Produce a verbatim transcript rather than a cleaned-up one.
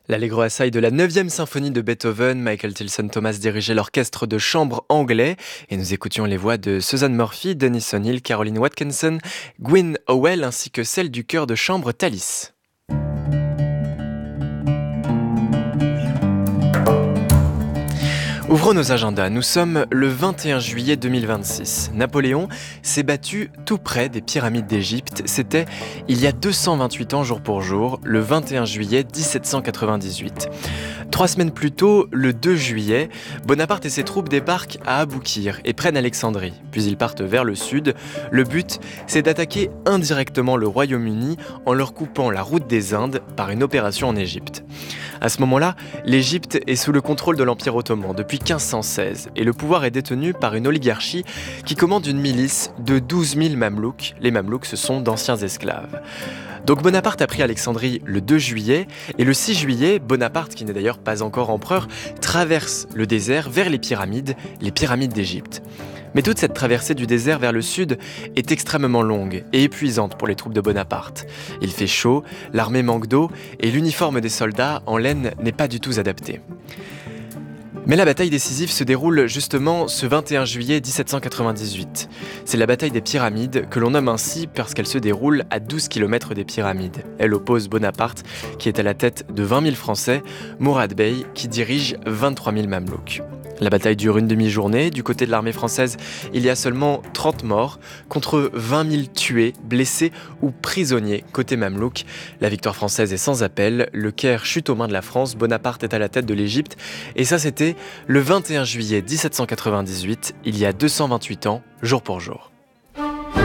L'Allegro assai de la neuvième symphonie de Beethoven, Michael Tilson Thomas dirigeait l'orchestre de chambre anglais et nous écoutions les voix de Susan Murphy, Dennis O'Neill, Caroline Watkinson, Gwyn Howell ainsi que celle du chœur de chambre Thalys. Ouvrons nos agendas, nous sommes le vingt et un juillet deux mille vingt-six. Napoléon s'est battu tout près des pyramides d'Égypte. C'était il y a deux cent vingt-huit ans jour pour jour, le vingt et un juillet dix-sept cent quatre-vingt-dix-huit. Trois semaines plus tôt, le deux juillet, Bonaparte et ses troupes débarquent à Aboukir et prennent Alexandrie. Puis ils partent vers le sud. Le but, c'est d'attaquer indirectement le Royaume-Uni en leur coupant la route des Indes par une opération en Égypte. À ce moment-là, l'Égypte est sous le contrôle de l'Empire ottoman depuis quinze cent seize et le pouvoir est détenu par une oligarchie qui commande une milice de douze mille mamelouks. Les mamelouks, ce sont d'anciens esclaves. Donc Bonaparte a pris Alexandrie le deux juillet et le six juillet, Bonaparte, qui n'est d'ailleurs pas encore empereur, traverse le désert vers les pyramides, les pyramides d'Égypte. Mais toute cette traversée du désert vers le sud est extrêmement longue et épuisante pour les troupes de Bonaparte. Il fait chaud, l'armée manque d'eau et l'uniforme des soldats en laine n'est pas du tout adapté. Mais la bataille décisive se déroule justement ce vingt et un juillet dix-sept cent quatre-vingt-dix-huit. C'est la bataille des pyramides que l'on nomme ainsi parce qu'elle se déroule à douze kilomètres des pyramides. Elle oppose Bonaparte, qui est à la tête de vingt mille Français, Mourad Bey, qui dirige vingt-trois mille Mamelouks. La bataille dure une demi-journée. Du côté de l'armée française, il y a seulement trente morts, contre vingt mille tués, blessés ou prisonniers côté Mamelouk. La victoire française est sans appel. Le Caire chute aux mains de la France. Bonaparte est à la tête de l'Égypte. Et ça, c'était le vingt et un juillet dix-sept cent quatre-vingt-dix-huit, il y a deux cent vingt-huit ans, jour pour jour.